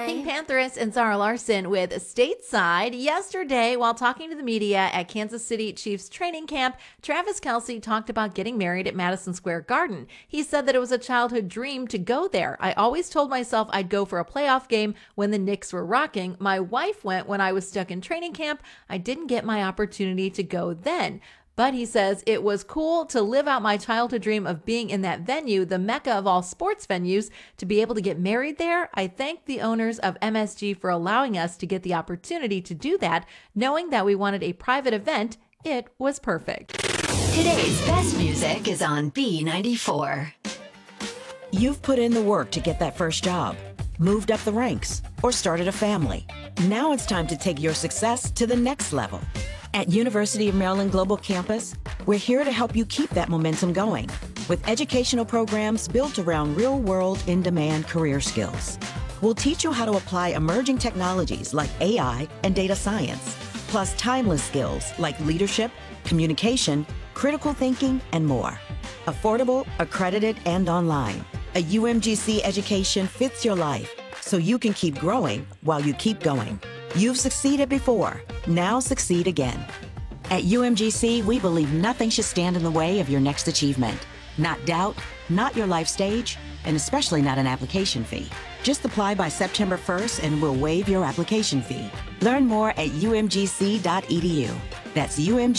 Pink Pantheress and Zara Larson with Stateside. Yesterday, while talking to the media at Kansas City Chiefs training camp, Travis Kelce talked about getting married at Madison Square Garden. He said that it was a childhood dream to go there. I always told myself I'd go for a playoff game when the Knicks were rocking. My wife went when I was stuck in training camp. I didn't get my opportunity to go then. But he says it was cool to live out my childhood dream of being in that venue, the mecca of all sports venues, to be able to get married there. I thank the owners of MSG for allowing us to get the opportunity to do that, knowing that we wanted a private event. It was perfect. Today's best music is on B94. You've put in the work to get that first job, moved up the ranks, or started a family. Now it's time to take your success to the next level. At University of Maryland Global Campus, we're here to help you keep that momentum going with educational programs built around real-world, in-demand career skills. We'll teach you how to apply emerging technologies like AI and data science, plus timeless skills like leadership, communication, critical thinking, and more. Affordable, accredited, and online. A UMGC education fits your life so you can keep growing while you keep going. You've succeeded before. Now succeed again. At UMGC, we believe nothing should stand in the way of your next achievement. Not doubt, not your life stage, and especially not an application fee. Just apply by September 1st and we'll waive your application fee. Learn more at umgc.edu. That's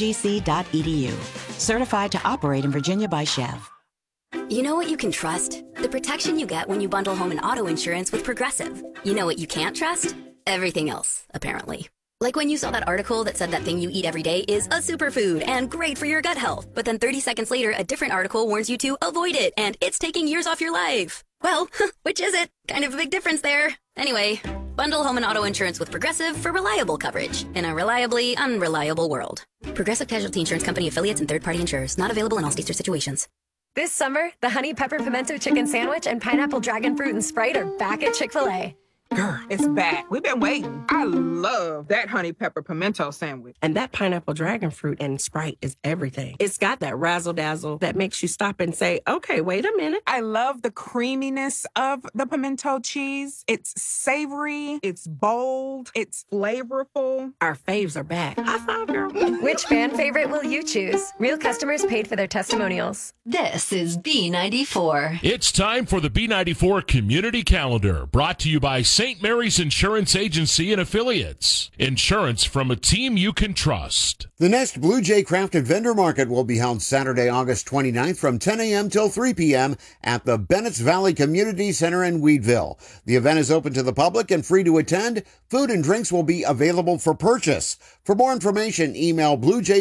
umgc.edu. Certified to operate in Virginia by Chev. You know what you can trust? The protection you get when you bundle home and auto insurance with Progressive. You know what you can't trust? Everything else, apparently. Like when you saw that article that said that thing you eat every day is a superfood and great for your gut health, but then 30 seconds later, a different article warns you to avoid it and it's taking years off your life. Well, which is it? Kind of a big difference there. Anyway, bundle home and auto insurance with Progressive for reliable coverage in a reliably unreliable world. Progressive Casualty Insurance Company affiliates and third-party insurers. Not available in all states or situations. This summer, the Honey Pepper Pimento Chicken Sandwich and Pineapple Dragon Fruit and Sprite are back at Chick-fil-A. Girl, it's back. We've been waiting. I love that honey pepper pimento sandwich. And that pineapple dragon fruit and Sprite is everything. It's got that razzle-dazzle that makes you stop and say, okay, wait a minute. I love the creaminess of the pimento cheese. It's savory, it's bold, it's flavorful. Our faves are back. High five, girl. Which fan favorite will you choose? Real customers paid for their testimonials. This is B94. It's time for the B94 Community Calendar, brought to you by St. Mary's Insurance Agency and Affiliates. Insurance from a team you can trust. The next Blue Jay Craft and Vendor Market will be held Saturday, August 29th from 10 a.m. till 3 p.m. at the Bennett's Valley Community Center in Weedville. The event is open to the public and free to attend. Food and drinks will be available for purchase. For more information, email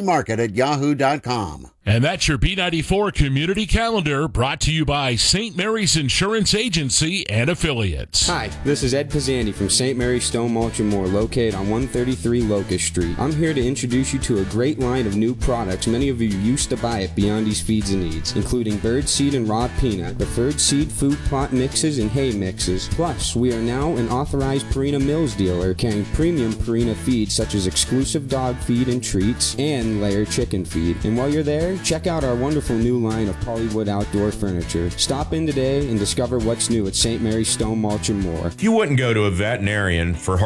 bluejaymarket@yahoo.com. And that's your B94 Community Calendar, brought to you by St. Mary's Insurance Agency and Affiliates. Hi, this is Ed Pizzandi from St. Mary's Stone Mulch and More, located on 133 Locust Street. I'm here to introduce you to a great line of new products many of you used to buy at Beyondy's Feeds and Needs, including bird seed and raw peanut, preferred seed food plot mixes, and hay mixes. Plus, we are now an authorized Purina Mills dealer carrying premium Purina feeds such as exclusive dog feed and treats and layer chicken feed. And while you're there, check out our wonderful new line of Polywood outdoor furniture. Stop in today and discover what's new at St. Mary's Stone Mulch and More. You wouldn't go to a veterinarian for